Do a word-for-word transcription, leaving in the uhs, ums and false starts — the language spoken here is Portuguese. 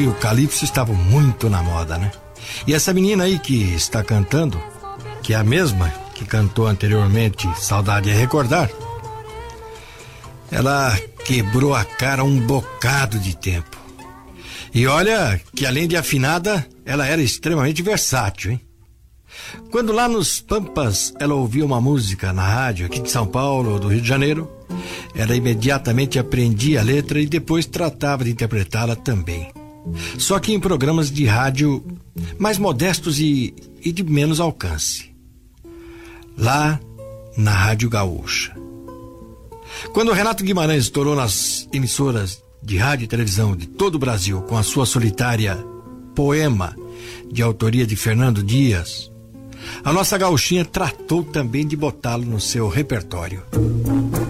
e o calypso estavam muito na moda, né? E essa menina aí que está cantando, que é a mesma que cantou anteriormente Saudade é Recordar, ela quebrou a cara um bocado de tempo. E olha que além de afinada, ela era extremamente versátil, hein? Quando lá nos Pampas ela ouvia uma música na rádio aqui de São Paulo ou do Rio de Janeiro, ela imediatamente aprendia a letra e depois tratava de interpretá-la também. Só que em programas de rádio mais modestos e, e de menos alcance. Lá na Rádio Gaúcha. Quando o Renato Guimarães estourou nas emissoras de rádio e televisão de todo o Brasil com a sua solitária Poema, de autoria de Fernando Dias, a nossa gauchinha tratou também de botá-lo no seu repertório.